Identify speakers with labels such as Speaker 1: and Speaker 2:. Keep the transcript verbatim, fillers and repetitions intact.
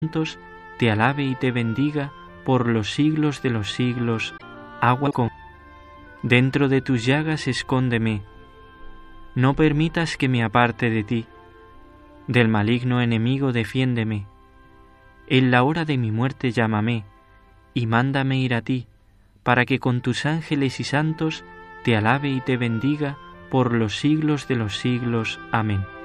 Speaker 1: santos te alabe y te bendiga por los siglos de los siglos. Agua con. Dentro de tus llagas escóndeme. No permitas que me aparte de ti. Del maligno enemigo defiéndeme. En la hora de mi muerte llámame, y mándame ir a ti, para que con tus ángeles y santos te alabe y te bendiga por los siglos de los siglos. Amén.